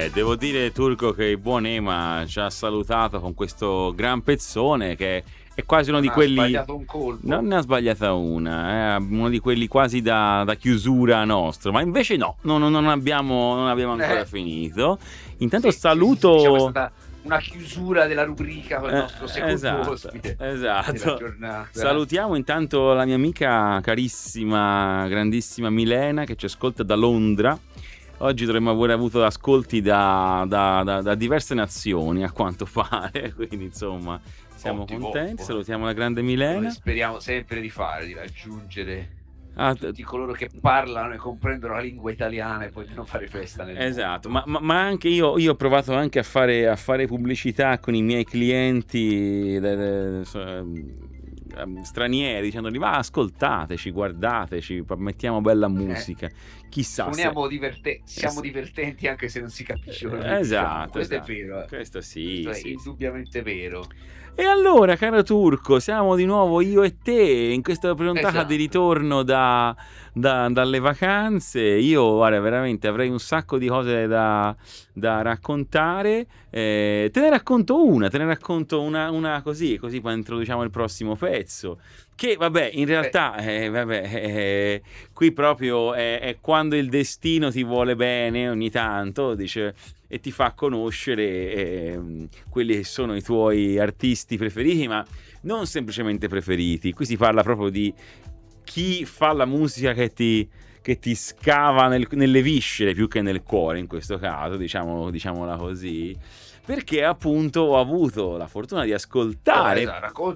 devo dire, Turco, che il buon Ema ci ha salutato con questo gran pezzone che è quasi uno Non di ha quelli. sbagliato un colpo. Non ne ha sbagliata una, uno di quelli quasi da chiusura nostro, ma invece no, non abbiamo ancora finito. Intanto Sì, sì, sì, sì, diciamo è saluto. stata una chiusura della rubrica con il nostro secondo Esatto, ospite della esatto. giornata. Salutiamo intanto la mia amica carissima, grandissima Milena che ci ascolta da Londra. Oggi dovremmo aver avuto ascolti da diverse nazioni, a quanto pare, quindi insomma siamo Ottimo, contenti. ottimo. Salutiamo la grande Quello che Milena. speriamo sempre di fare, di raggiungere Ah, tutti coloro che parlano e comprendono la lingua italiana e vogliono fare festa nel esatto, mondo. ma anche io ho provato anche a fare pubblicità con i miei clienti stranieri, dicendogli ma ascoltateci, guardateci, mettiamo bella musica. Chissà se. Siamo divertenti anche se non si capisce quello che diciamo. Esatto, Questo è esatto. vero. Questo sì, Questo è sì, sì. indubbiamente vero. E allora, caro Turco, siamo di nuovo io e te in questa puntata di Esatto. ritorno dalle vacanze. Io, guarda, veramente avrei un sacco di cose da raccontare. Te ne racconto una così poi introduciamo il prossimo pezzo. Che, vabbè, in Beh, realtà, qui proprio è quando il destino ti vuole bene ogni tanto, dice, e ti fa conoscere quelli che sono i tuoi artisti preferiti, ma non semplicemente preferiti. Qui si parla proprio di chi fa la musica che ti scava nelle viscere più che nel cuore, in questo caso, diciamola così. Perché appunto ho avuto la fortuna di ascoltare. esatto,